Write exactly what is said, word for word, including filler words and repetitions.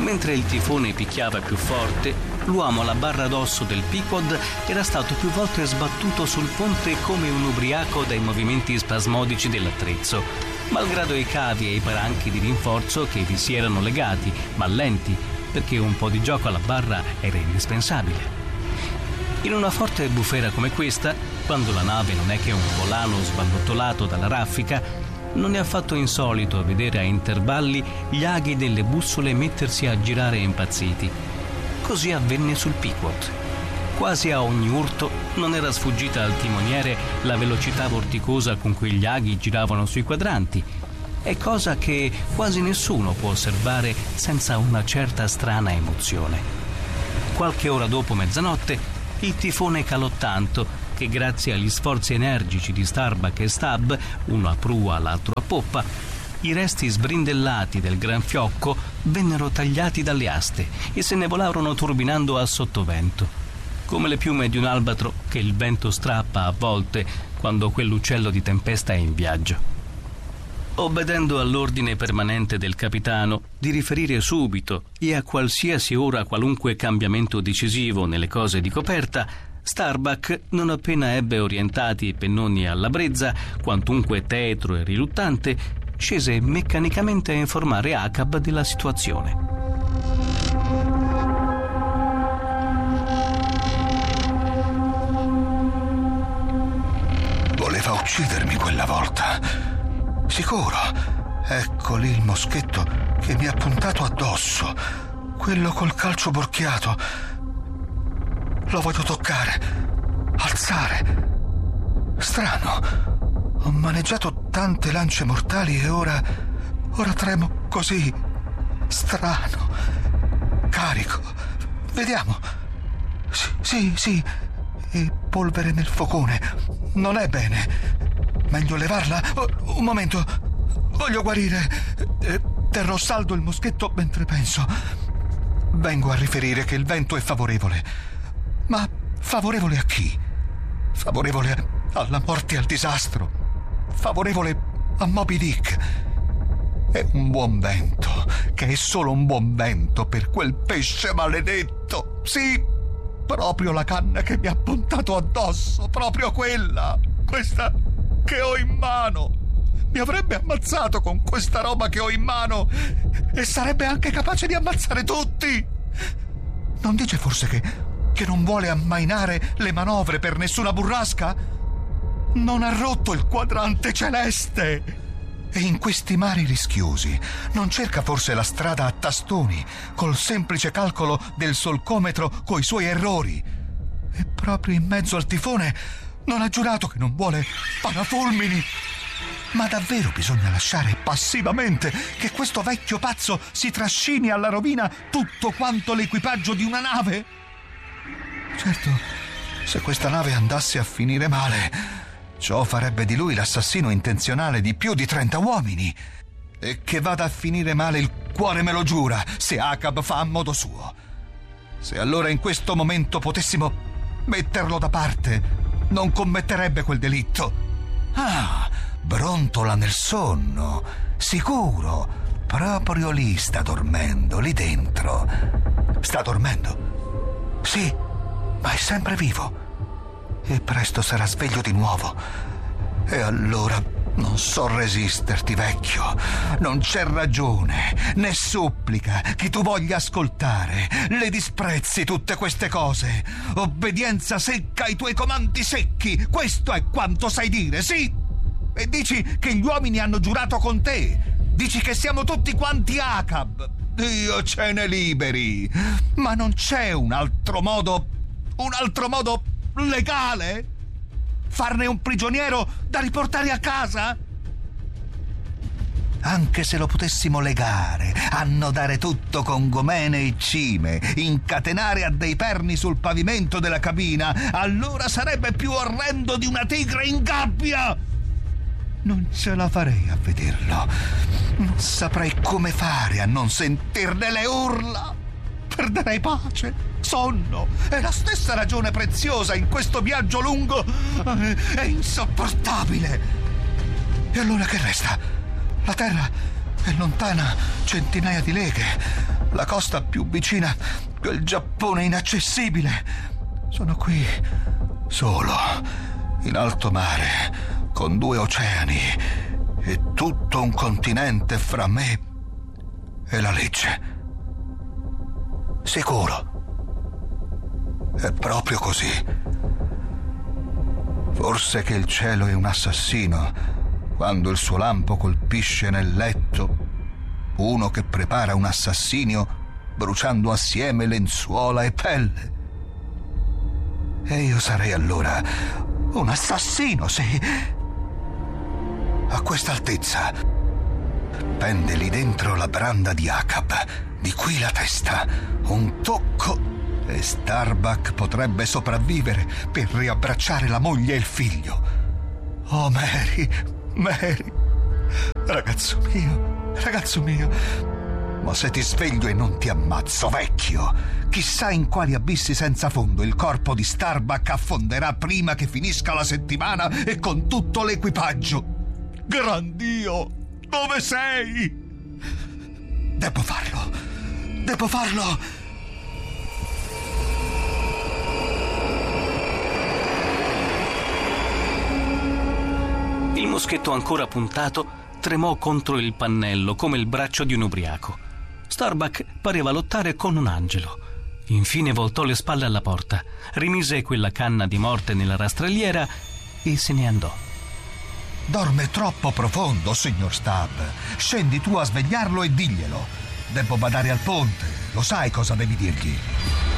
Mentre il tifone picchiava più forte, l'uomo alla barra d'osso del Pequod era stato più volte sbattuto sul ponte come un ubriaco dai movimenti spasmodici dell'attrezzo, malgrado i cavi e i paranchi di rinforzo che vi si erano legati, ma lenti, perché un po' di gioco alla barra era indispensabile. In una forte bufera come questa, quando la nave non è che un volano sballottolato dalla raffica, non è affatto insolito vedere a intervalli gli aghi delle bussole mettersi a girare impazziti. Così avvenne sul Pequod. Quasi a ogni urto non era sfuggita al timoniere la velocità vorticosa con cui gli aghi giravano sui quadranti, è cosa che quasi nessuno può osservare senza una certa strana emozione. Qualche ora dopo mezzanotte il tifone calò tanto che grazie agli sforzi energici di Starbuck e Stubb, uno a prua l'altro a poppa, i resti sbrindellati del gran fiocco vennero tagliati dalle aste e se ne volarono turbinando a sottovento, come le piume di un albatro che il vento strappa a volte quando quell'uccello di tempesta è in viaggio. Obbedendo all'ordine permanente del capitano di riferire subito e a qualsiasi ora qualunque cambiamento decisivo nelle cose di coperta, Starbuck, non appena ebbe orientati i pennoni alla brezza, quantunque tetro e riluttante, scese meccanicamente a informare Acab della situazione. Voleva uccidermi quella volta. Sicuro. Ecco lì il moschetto che mi ha puntato addosso. Quello col calcio borchiato. Lo voglio toccare, alzare. Strano. Ho maneggiato tante lance mortali e ora... ora tremo così. Strano. Carico. Vediamo. Sì, sì, sì. E polvere nel focone. Non è bene. Meglio levarla. Oh, un momento. Voglio guarire. Eh, terrò saldo il moschetto mentre penso. Vengo a riferire che il vento è favorevole. Ma favorevole a chi? Favorevole alla morte e al disastro. Favorevole a Moby Dick. È un buon vento, che è solo un buon vento per quel pesce maledetto. Sì, proprio la canna che mi ha puntato addosso, proprio quella, questa che ho in mano. Mi avrebbe ammazzato con questa roba che ho in mano e sarebbe anche capace di ammazzare tutti. Non dice forse che... che non vuole ammainare le manovre per nessuna burrasca? Non ha rotto il quadrante celeste! E in questi mari rischiosi non cerca forse la strada a tastoni, col semplice calcolo del solcometro coi suoi errori? E proprio in mezzo al tifone non ha giurato che non vuole parafulmini? Ma davvero bisogna lasciare passivamente che questo vecchio pazzo si trascini alla rovina tutto quanto l'equipaggio di una nave? Certo, se questa nave andasse a finire male, ciò farebbe di lui l'assassino intenzionale di più di trenta uomini. E che vada a finire male il cuore me lo giura, se Acab fa a modo suo. Se allora in questo momento potessimo metterlo da parte, non commetterebbe quel delitto. Ah, brontola nel sonno, sicuro, proprio lì sta dormendo, lì dentro. Sta dormendo? Sì. Ma è sempre vivo e presto sarà sveglio di nuovo. E allora non so resisterti, vecchio. Non c'è ragione né supplica che tu voglia ascoltare. Le disprezzi tutte queste cose. Obbedienza secca ai tuoi comandi secchi. Questo è quanto sai dire, sì? E dici che gli uomini hanno giurato con te. Dici che siamo tutti quanti Acab. Dio ce ne liberi. Ma non c'è un altro modo... un altro modo legale? Farne un prigioniero da riportare a casa? Anche se lo potessimo legare, annodare tutto con gomene e cime, incatenare a dei perni sul pavimento della cabina, allora sarebbe più orrendo di una tigre in gabbia. Non ce la farei a vederlo. Non saprei come fare a non sentirne le urla. Perderei pace, sonno e la stessa ragione preziosa in questo viaggio lungo è insopportabile. E allora che resta? La terra è lontana centinaia di leghe. La costa più vicina, quel Giappone inaccessibile. Sono qui, solo, in alto mare, con due oceani e tutto un continente fra me e la legge. Sicuro. È proprio così. Forse che il cielo è un assassino quando il suo lampo colpisce nel letto uno che prepara un assassinio bruciando assieme lenzuola e pelle. E io sarei allora un assassino, sì. A questa altezza pende lì dentro la branda di Akab, di qui la testa, un tocco e Starbuck potrebbe sopravvivere per riabbracciare la moglie e il figlio. Oh Mary, Mary, ragazzo mio, ragazzo mio, ma se ti sveglio e non ti ammazzo, vecchio, chissà in quali abissi senza fondo il corpo di Starbuck affonderà prima che finisca la settimana e con tutto l'equipaggio. Grandio, dove sei? Devo farlo, devo farlo. Il moschetto ancora puntato tremò contro il pannello come il braccio di un ubriaco. Starbuck pareva lottare con un angelo. Infine voltò le spalle alla porta, rimise quella canna di morte nella rastrelliera e se ne andò. Dorme troppo profondo, signor Stubb. Scendi tu a svegliarlo e diglielo. Devo badare al ponte, lo sai cosa devi dirgli.